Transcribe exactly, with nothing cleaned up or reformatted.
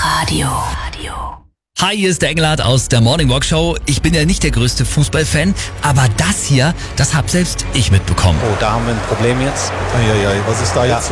Radio. Hi, hier ist der Engelhardt aus der Morning Walk Show. Ich bin ja nicht der größte Fußballfan, aber das hier, das hab selbst ich mitbekommen. Oh, da haben wir ein Problem jetzt. Eieiei, was ist da jetzt?